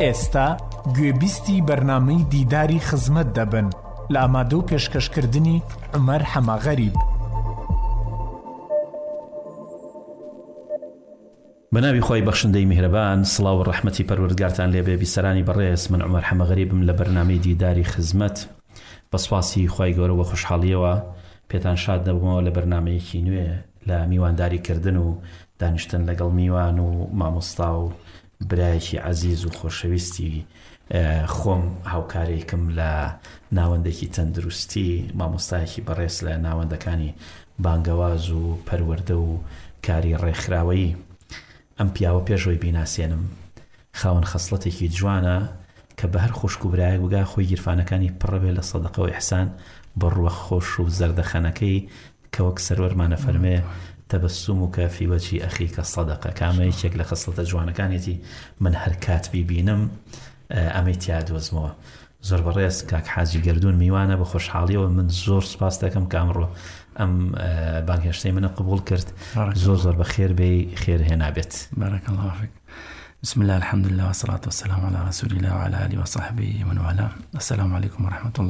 ئێستا گوێبیستی بەرنامەی دیداری خزمەت دەبن لە ئامادە و پێشکەشکردنی عومەر حەماغەریب. بەناوی خۆی بەخشندەی میهرەبان، سڵاو و ڕەحمەتی پەروەردگارتان لێبێ بیسەرانی بەڕێز. من عومەر حەماغەریبم لە بەرنامەی دیداری خزمەت. بەسپاسی خی گەورە و خۆشحاڵیەوە پێتان شاد دەبمەوە لە بەرنامەیەکی نوێ لە میوانداریکردن و دانیشتن لەگەڵ میوان و مامۆستا و برایەکی عەزیز و خۆشەویستی خۆم هاوکارێکم لە ناوەندێکی تەندروستی، مامۆستایەکی بەڕێز لە ناوەندەکانی بانگەواز و پەروەردە و کاری ڕێکخراوەیی. ئەم پیاوە پێشەوەی بیناسێنم خاوەن خەسڵەتێکی جوانە کە بە هەر خوشک و برایەک وگا خۆی گیرفانەکانی پڕەبێ لە سەدەقە و ئیحسان بە ڕووە خۆش و زەردەخەنەکەی کە وەک سەرۆرمانە فەرمێ تەبەسوموکە فی وەجهی ئەخیکە سەدەقە. کامە یەکێک لە خەسڵەتە جوانەکانێتی من هەر کات بیبینم ئەمەی تیا دۆزمەوە. زۆر بەڕێز کاک حاجی گەردوون میوانە بە خۆشحاڵیەوە. من زۆر سپاس دەکەم کە ئەمڕۆ ئەم بانگهێشتەی منە قبول کرد. زۆر بە خێر بێی، خێر هێنابێت. بارك الله فيك. بسم الله الحمد لله والصلاة والسلام على رسول الله وعلى آله وصحبه ومن والاه. السلام عليكم ورحمة الله.